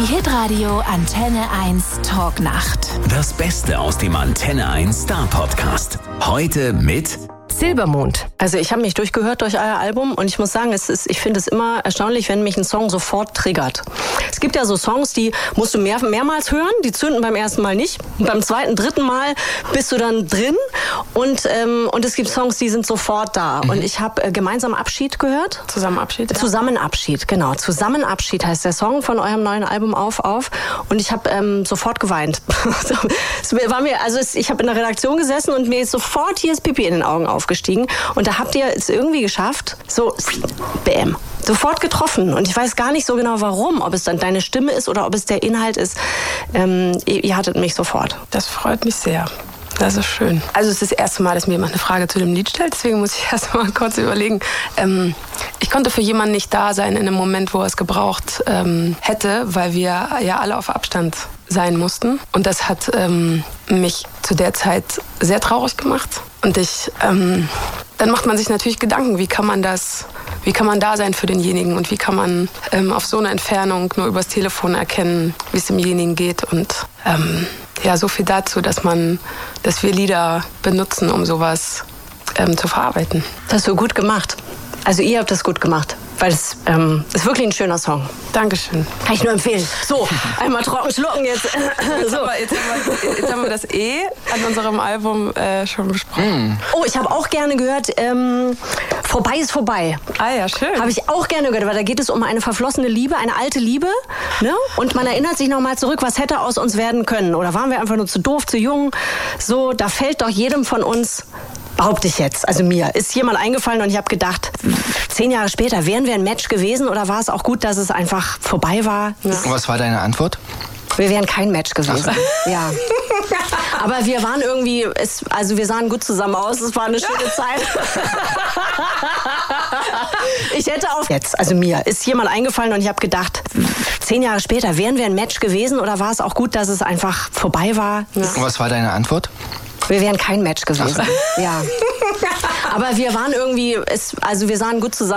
Die Hitradio Antenne 1 Talknacht. Das Beste aus dem Antenne 1 Star Podcast. Heute mit Silbermond. Also ich habe mich durchgehört durch euer Album und ich muss sagen, ich finde es immer erstaunlich, wenn mich ein Song sofort triggert. Es gibt ja so Songs, die musst du mehrmals hören, die zünden beim ersten Mal nicht. Und beim zweiten, dritten Mal bist du dann drin und es gibt Songs, die sind sofort da. Und ich habe Gemeinsam Abschied gehört. Zusammen Abschied? Ja. Zusammen Abschied, genau. Zusammen Abschied heißt der Song von eurem neuen Album Auf. Und ich habe sofort geweint. Ich habe in der Redaktion gesessen und mir ist sofort hier das Pipi in den Augen aufgestiegen. Und da habt ihr es irgendwie geschafft, so bäm, sofort getroffen. Und ich weiß gar nicht so genau warum, ob es dann deine Stimme ist oder ob es der Inhalt ist. Ihr hattet mich sofort. Das freut mich sehr. Das ist schön. Also es ist das erste Mal, dass mir jemand eine Frage zu dem Lied stellt, deswegen muss ich erst mal kurz überlegen. Ich konnte für jemanden nicht da sein in einem Moment, wo er es gebraucht hätte, weil wir ja alle auf Abstand sein mussten. Und das hat mich zu der Zeit sehr traurig gemacht. Und dann macht man sich natürlich Gedanken, wie kann man da sein für denjenigen und wie kann man auf so eine Entfernung nur übers Telefon erkennen, wie es demjenigen geht. Und so viel dazu, dass wir Lieder benutzen, um sowas zu verarbeiten. Das hast du gut gemacht. Also ihr habt das gut gemacht, weil es ist wirklich ein schöner Song. Dankeschön. Kann ich nur empfehlen. So, einmal trocken schlucken jetzt. So. Jetzt haben wir das an unserem Album schon besprochen. Oh, ich habe auch gerne gehört, Vorbei ist vorbei. Ah ja, schön. Habe ich auch gerne gehört, weil da geht es um eine verflossene Liebe, eine alte Liebe. Ne? Und man erinnert sich nochmal zurück, was hätte aus uns werden können. Oder waren wir einfach nur zu doof, zu jung? So, da fällt doch jedem von uns, behaupte ich jetzt, also mir, ist jemand eingefallen und ich habe gedacht, 10 Jahre später, wären wir ein Match gewesen oder war es auch gut, dass es einfach vorbei war? Ja. Was war deine Antwort? Wir wären kein Match gewesen. Ja. Aber wir waren irgendwie, wir sahen gut zusammen aus, es war eine schöne Zeit. Ich hätte auch jetzt, also mir, ist jemand eingefallen und ich habe gedacht, 10 Jahre später, wären wir ein Match gewesen oder war es auch gut, dass es einfach vorbei war? Ja. Was war deine Antwort? Wir wären kein Match gewesen. Ja. Aber wir waren irgendwie, wir sahen gut zusammen